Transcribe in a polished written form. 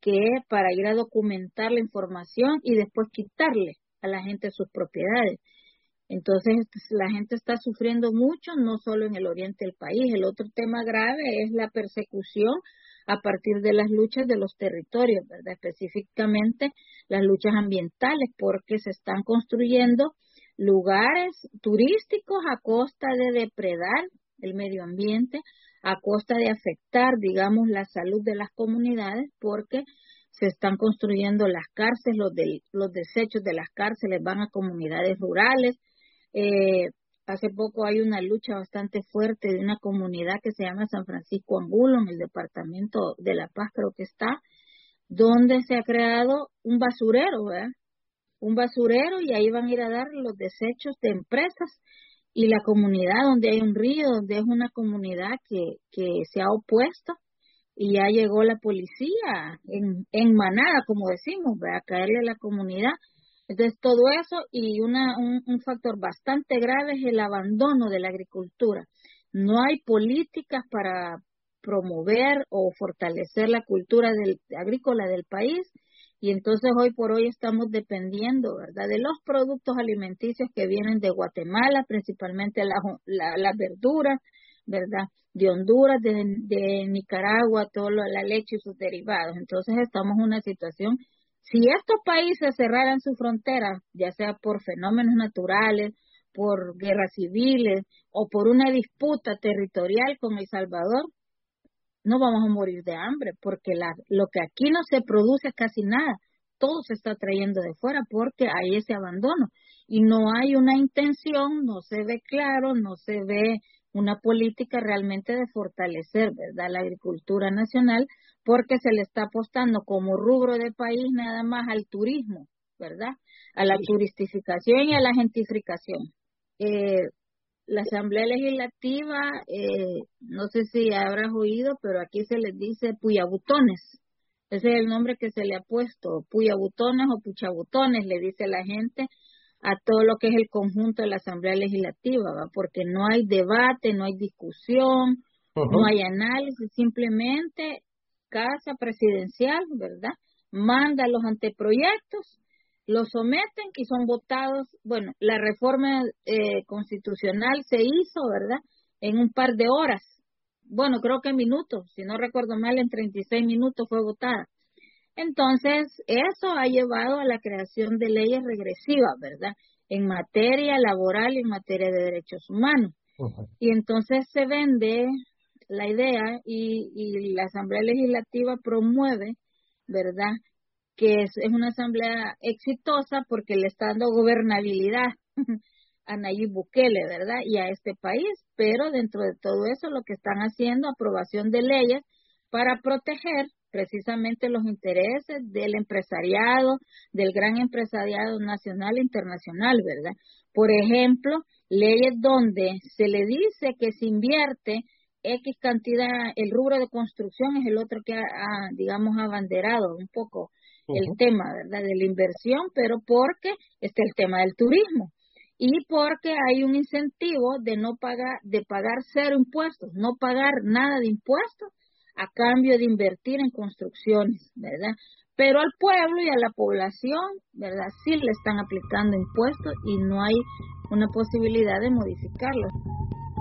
que para ir a documentar la información y después quitarle a la gente sus propiedades. Entonces la gente está sufriendo mucho, no solo en el oriente del país. El otro tema grave es la persecución a partir de las luchas de los territorios, ¿verdad? Específicamente las luchas ambientales, porque se están construyendo lugares turísticos a costa de depredar el medio ambiente, a costa de afectar, digamos, la salud de las comunidades, porque se están construyendo las cárceles, los desechos de las cárceles van a comunidades rurales. Hace poco hay una lucha bastante fuerte de una comunidad que se llama San Francisco Angulo, en el departamento de La Paz creo que está, donde se ha creado un basurero, ¿verdad? Un basurero, y ahí van a ir a dar los desechos de empresas, y la comunidad donde hay un río, donde es una comunidad que se ha opuesto, y ya llegó la policía en manada, como decimos, ¿verdad? A caerle a la comunidad. Entonces, todo eso, y un factor bastante grave es el abandono de la agricultura. No hay políticas para promover o fortalecer la cultura agrícola del país, y entonces hoy por hoy estamos dependiendo, ¿verdad?, de los productos alimenticios que vienen de Guatemala, principalmente las verduras, ¿verdad?, de Honduras, de Nicaragua, la leche y sus derivados. Entonces estamos en una situación. Si estos países cerraran sus fronteras, ya sea por fenómenos naturales, por guerras civiles o por una disputa territorial con El Salvador, no vamos a morir de hambre, porque lo que aquí no se produce es casi nada, todo se está trayendo de fuera porque hay ese abandono y no hay una intención, no se ve claro, no se ve una política realmente de fortalecer, ¿verdad?, la agricultura nacional, porque se le está apostando como rubro de país nada más al turismo, ¿verdad?, a la turistificación y a la gentrificación. La Asamblea Legislativa, no sé si habrás oído, pero aquí se les dice puyabutones. Ese es el nombre que se le ha puesto, puyabutones o puchabutones, le dice la gente a todo lo que es el conjunto de la Asamblea Legislativa, ¿va? Porque no hay debate, no hay discusión, no hay análisis, simplemente Casa Presidencial, ¿verdad?, manda los anteproyectos, los someten y son votados. Bueno, la reforma constitucional se hizo, ¿verdad?, en un par de horas. Bueno, creo que minutos, si no recuerdo mal, en 36 minutos fue votada. Entonces, eso ha llevado a la creación de leyes regresivas, ¿verdad?, en materia laboral y en materia de derechos humanos. Y entonces se vende la idea y la Asamblea Legislativa promueve, ¿verdad?, que es una asamblea exitosa porque le está dando gobernabilidad a Nayib Bukele, ¿verdad?, y a este país, pero dentro de todo eso lo que están haciendo, aprobación de leyes para proteger precisamente los intereses del empresariado, del gran empresariado nacional e internacional, ¿verdad? Por ejemplo, leyes donde se le dice que se invierte X cantidad, el rubro de construcción es el otro que digamos, abanderado un poco el tema, ¿verdad?, de la inversión, pero porque está el tema del turismo y porque hay un incentivo de pagar cero impuestos, no pagar nada de impuestos a cambio de invertir en construcciones, ¿verdad? Pero al pueblo y a la población, ¿verdad?, sí le están aplicando impuestos y no hay una posibilidad de modificarlos.